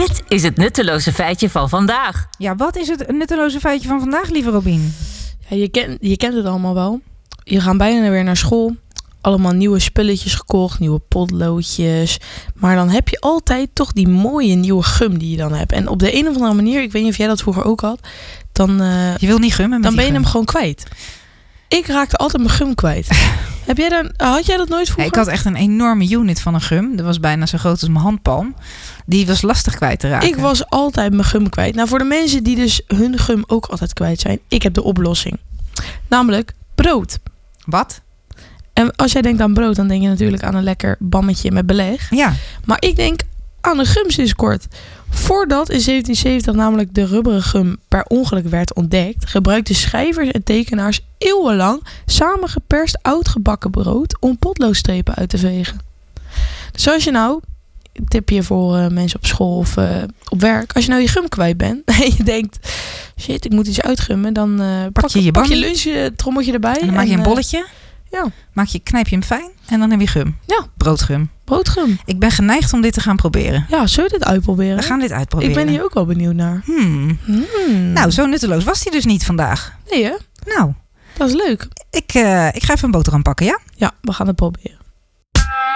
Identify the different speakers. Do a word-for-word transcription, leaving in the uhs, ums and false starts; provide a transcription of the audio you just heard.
Speaker 1: Dit is het nutteloze feitje van vandaag.
Speaker 2: Ja, wat is het nutteloze feitje van vandaag, lieve Robien?
Speaker 3: Ja, je, ken, je kent het allemaal wel. Je gaat bijna weer naar school. Allemaal nieuwe spulletjes gekocht, nieuwe potloodjes. Maar dan heb je altijd toch die mooie nieuwe gum die je dan hebt. En op de een of andere manier, ik weet niet of jij dat vroeger ook had, dan, uh,
Speaker 2: je wil niet gummen met
Speaker 3: dan
Speaker 2: die
Speaker 3: ben je
Speaker 2: gum.
Speaker 3: hem gewoon kwijt. Ik raakte altijd mijn gum kwijt. Heb jij dan, had jij dat nooit vroeger?
Speaker 2: Ja, ik had echt een enorme unit van een gum. Dat was bijna zo groot als mijn handpalm. Die was lastig kwijt te raken.
Speaker 3: Ik was altijd mijn gum kwijt. Nou, voor de mensen die dus hun gum ook altijd kwijt zijn, ik heb de oplossing. Namelijk brood.
Speaker 2: Wat?
Speaker 3: En als jij denkt aan brood, dan denk je natuurlijk aan een lekker bammetje met beleg.
Speaker 2: Ja.
Speaker 3: Maar ik denk aan een gumsinskort. Voordat in zeventien zeventig namelijk de rubberen gum per ongeluk werd ontdekt, gebruikten schrijvers en tekenaars eeuwenlang samengeperst oud gebakken brood om potloodstrepen uit te vegen. Dus als je nou, tipje voor uh, mensen op school of uh, op werk, als je nou je gum kwijt bent en je denkt, shit, ik moet iets uitgummen, dan uh,
Speaker 2: pak,
Speaker 3: pak
Speaker 2: je je,
Speaker 3: pak je lunchtrommeltje erbij.
Speaker 2: En dan maak je een bolletje.
Speaker 3: Ja.
Speaker 2: Maak je, knijp je hem fijn en dan heb je gum.
Speaker 3: Ja.
Speaker 2: Broodgum.
Speaker 3: Broodgum.
Speaker 2: Ik ben geneigd om dit te gaan proberen.
Speaker 3: Ja, zullen we dit uitproberen?
Speaker 2: We gaan dit uitproberen.
Speaker 3: Ik ben hier ook wel benieuwd naar.
Speaker 2: Hmm.
Speaker 3: Hmm.
Speaker 2: Nou, zo nutteloos was die dus niet vandaag.
Speaker 3: Nee hè?
Speaker 2: Nou.
Speaker 3: Dat is leuk.
Speaker 2: Ik, uh, ik ga even een boterham pakken, ja?
Speaker 3: Ja, we gaan het proberen.